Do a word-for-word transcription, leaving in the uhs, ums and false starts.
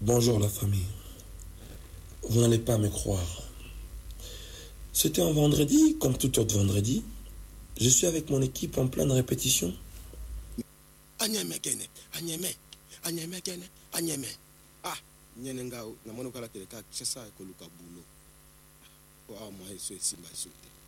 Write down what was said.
Bonjour la famille. Vous n'allez pas me croire. C'était un vendredi, comme tout autre vendredi. Je suis avec mon équipe en pleine répétition. Anyeme kene, anyeme, anyeme kene, anyeme. Ah, nyenenga na mono kala teleka chesa ko luka bulo. Wa mo eso simba sote.